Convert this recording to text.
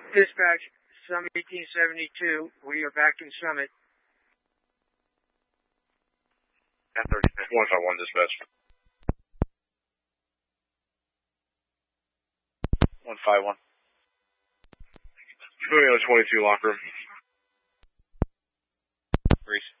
Dispatch, Summit 1872. We are back in Summit. 1030. 151 dispatch. 151. Moving on to 22 locker room. Reese.